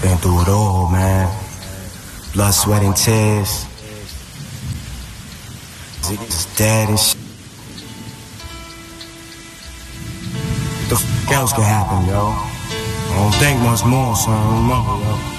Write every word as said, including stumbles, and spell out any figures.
Been through it all, man. Blood, sweat, and tears. It's dead and shit. What the f*** else could happen, yo? I don't think much more, son. Remember, yo.